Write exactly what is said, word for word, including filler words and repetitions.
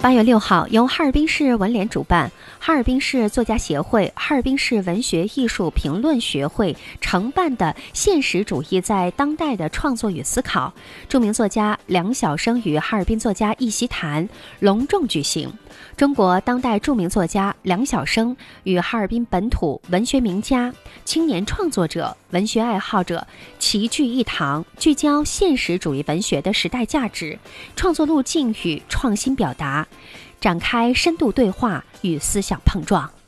八月六号，由哈尔滨市文联主办，哈尔滨市作家协会、哈尔滨市文学艺术评论学会承办的现实主义在当代的创作与思考著名作家梁晓声与哈尔滨作家一席谈隆重举行。中国当代著名作家梁晓声与哈尔滨本土文学名家、青年创作者、文学爱好者齐聚一堂，聚焦现实主义文学的时代价值、创作路径与创新表达，展开深度对话与思想碰撞。